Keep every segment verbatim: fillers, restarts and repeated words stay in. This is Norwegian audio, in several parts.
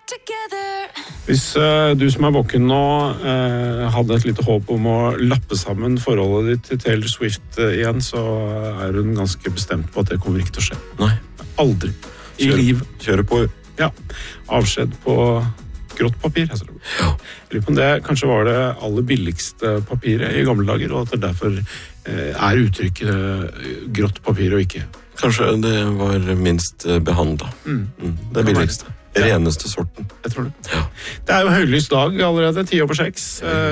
Hvis uh, du som er våken nå uh, hadde et lite håp om å lappe sammen forholdet ditt til Taylor Swift uh, igjen, så er hun ganske bestemt på at det kommer ikke til å skje. Nei. Aldri. I Kjøre, liv. Kjøre på. Ja. Avskjed på grått papir. Jeg Ja. lurer på om det kanskje var det aller billigste papiret i gamle dager, og at det derfor uh, er uttrykket uh, grått papir og ikke. Kanskje det var minst behandlet. Mm. Mm. Det billigste. Ja. Reneste sorten. Jeg tror det. Ja. Det er jo høylys dag allerede, ti over seks,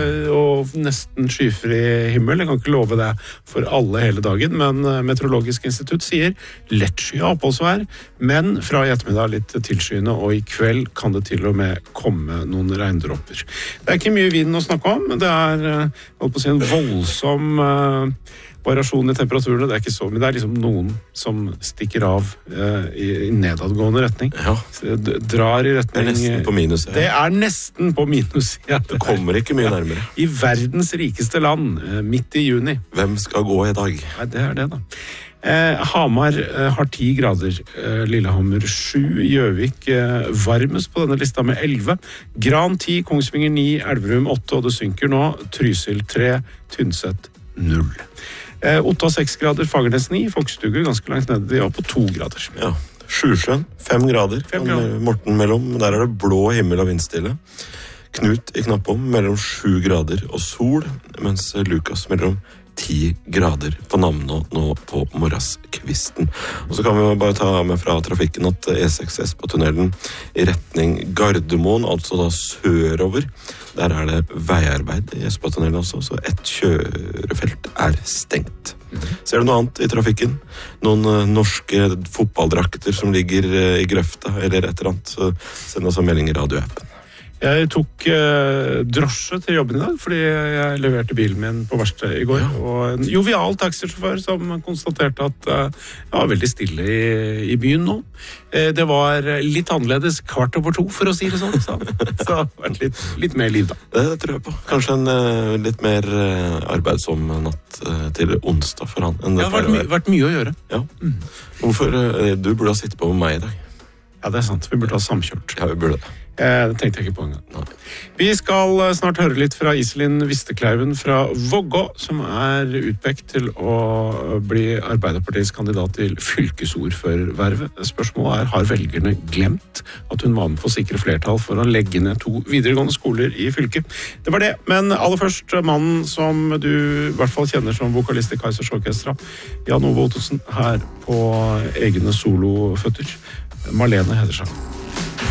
og nesten skyfri himmel. Jeg kan ikke love det for alle hele dagen, men Meteorologisk institutt sier lettsky oppholdsvær, men fra i ettermiddag litt tilskyende, og i kveld kan det til og med komme noen regndråper. Det er ikke mye vind å snakke om, men det er, holdt på å si, en voldsom uh, variasjon i temperaturene. Det er ikke så, men det er liksom noen som stikker av uh, i, i nedadgående retning. Ja. Drar i retning... Det er nesten på minus. Ja. Det er nesten på minus. Ja. Det kommer ikke mye nærmere. I verdens rikeste land, midt i juni. Hvem skal gå i dag? Nei, det er det da. Eh, Hamar eh, har ti grader, eh, Lillehammer sju, Gjøvik eh, varmest på denne lista med elleve, Gran ti, Kongsvinger ni, Elverum åtte, og det synker nå, Trysil tre, Tynset null. Eh, Otta seks grader, Fagernes ni, Folkstugu ganske langt nede, de er på to grader. Ja. Sjusjøen, fem grader. Fem grader. Morten mellom, der er det blå himmel og vindstille. Knut i Knappom mellom sju grader og sol, mens Lukas mellom ti grader på Namno nå på morgenskvisten. Og så kan vi bare ta med fra trafikken at E seks S på tunnelen i retning Gardermoen, altså da sørover. Der er det veiarbeid i Espa-tunnelen også, så et kjørefelt er stengt. Ser du noe annet i trafikken? Noen uh, norske fotballdrakter som ligger uh, i grøfta eller et eller annet, så send oss en melding i radioappen. Jeg tok eh, drosje til jobben i dag, fordi jeg leverte bilen min på verksted i går. Ja. Og en jovial taxisjåfør som konstaterte at eh, det var veldig stille i, i byen nå. Eh, det var litt annerledes kvart over to, for å si det sånn. Så, så det har vært litt, litt mer liv da. Det, det tror jeg på. Kanskje en uh, litt mer uh, arbeidsom natt uh, til onsdag for han. Det har vært, my vært mye å gjøre. Ja. Mm. Hvorfor? Uh, du burde ha sittet på med meg i dag. Ja, det er sant. Vi burde ha samkjørt. Ja, vi burde det. Det tenkte jeg ikke på en gang. Vi skal snart høre litt fra Iselin Vistekleiven fra Vågå, som er utpekt til å bli Arbeiderpartiets kandidat til fylkesordførervervet. Spørsmålet er, har velgerne glemt at hun var med på å sikre flertall for å legge ned to videregående skoler i fylket? Det var det, men aller først mannen som du i hvert fall kjenner som vokalist i Kaizers Orkestra, Jan Ove Ottesen, her på egne soloføtter. Marlene Hedersson.